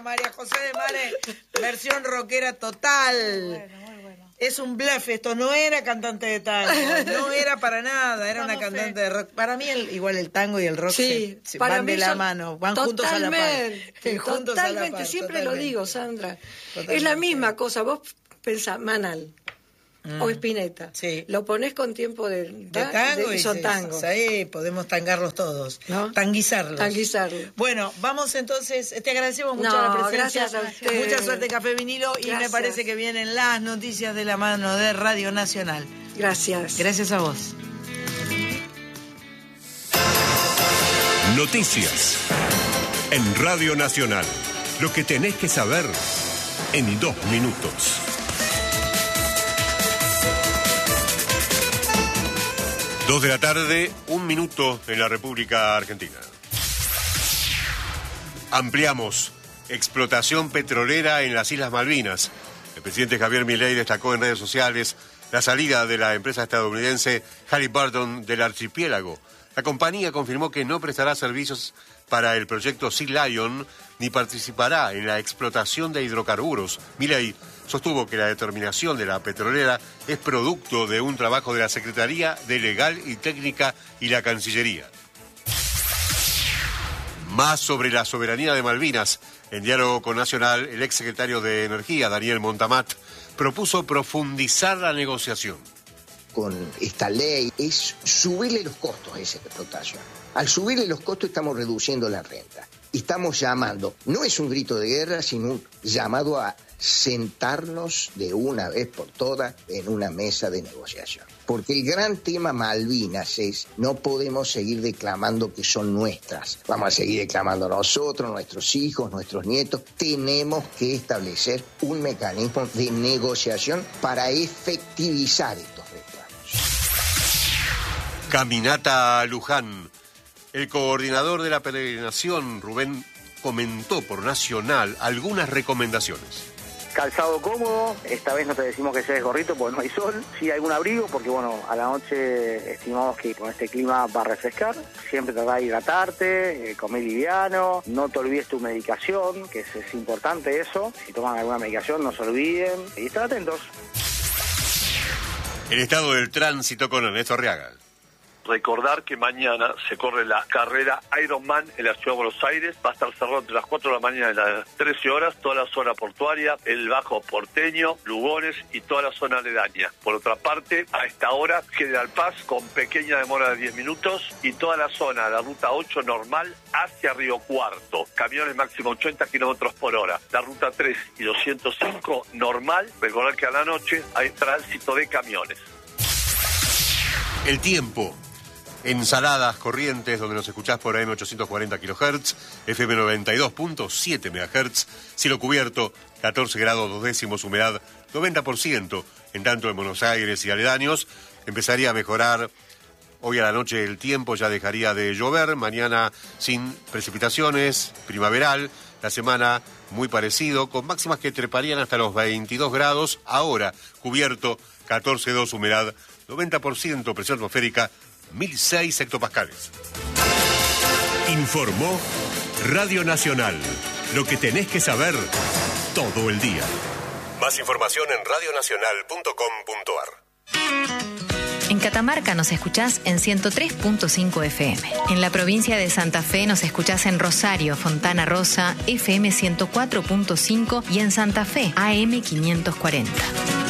María José de Mare, versión rockera total. Muy bueno. Es un bluff, esto no era cantante de tango, no era para nada, era una cantante de rock. Para mí igual el tango y el rock se van de la mano, van juntos a la par. Totalmente, siempre lo digo, Sandra. Totalmente. Es la misma cosa, vos pensás, Manal. O Spinetta. Sí. Lo ponés con tiempo de tango y son tangos. Sí, podemos tangarlos todos, ¿no? Tanguizarlos. Bueno, vamos entonces, te agradecemos mucho la presencia. Gracias a usted. Mucha suerte, Café Vinilo. Gracias. Y me parece que vienen las noticias de la mano de Radio Nacional. Gracias. Gracias a vos. Noticias en Radio Nacional. Lo que tenés que saber en 2 minutos. Dos de la tarde, 1 minuto en la República Argentina. Ampliamos explotación petrolera en las Islas Malvinas. El presidente Javier Milei destacó en redes sociales la salida de la empresa estadounidense Halliburton del archipiélago. La compañía confirmó que no prestará servicios para el proyecto Sea Lion ni participará en la explotación de hidrocarburos. Milei sostuvo que la determinación de la petrolera es producto de un trabajo de la Secretaría de Legal y Técnica y la Cancillería. Más sobre la soberanía de Malvinas. En diálogo con Nacional, el exsecretario de Energía, Daniel Montamat, propuso profundizar la negociación. Con esta ley es subirle los costos a esa explotación. Al subirle los costos estamos reduciendo la renta. Estamos llamando, no es un grito de guerra, sino un llamado a sentarnos de una vez por todas en una mesa de negociación. Porque el gran tema Malvinas es, no podemos seguir declamando que son nuestras. Vamos a seguir declamando nosotros, nuestros hijos, nuestros nietos. Tenemos que establecer un mecanismo de negociación para efectivizar estos reclamos. Caminata a Luján. El coordinador de la peregrinación, Rubén, comentó por Nacional algunas recomendaciones. Calzado cómodo, esta vez no te decimos que seas gorrito porque no hay sol, sí hay algún abrigo porque bueno, a la noche estimamos que con este clima va a refrescar, siempre trata de hidratarte, comer liviano, no te olvides tu medicación, que es importante eso, si toman alguna medicación no se olviden y estén atentos. El estado del tránsito con Ernesto Arriaga. Recordar que mañana se corre la carrera Ironman en la ciudad de Buenos Aires. Va a estar cerrado entre las 4 de la mañana y las 13 horas, toda la zona portuaria, el Bajo Porteño, Lugones y toda la zona aledaña. Por otra parte, a esta hora, General Paz con pequeña demora de 10 minutos y toda la zona de la ruta 8 normal hacia Río Cuarto. Camiones máximo 80 kilómetros por hora. La ruta 3 y 205 normal. Recordar que a la noche hay tránsito de camiones. El tiempo. En Saladas, Corrientes, donde nos escuchás por AM 840 kHz, FM 92.7 MHz, cielo cubierto, 14 grados 2 décimos, humedad 90%, en tanto en Buenos Aires y aledaños, empezaría a mejorar hoy a la noche el tiempo, ya dejaría de llover, mañana sin precipitaciones, primaveral, la semana muy parecido, con máximas que treparían hasta los 22 grados, ahora cubierto, 14,2, humedad 90%, presión atmosférica 1006 hectopascales. Informó Radio Nacional. Lo que tenés que saber todo el día. Más información en radionacional.com.ar. En Catamarca nos escuchás en 103.5 FM. En la provincia de Santa Fe nos escuchás en Rosario, Fontana Rosa, FM 104.5 y en Santa Fe, AM 540.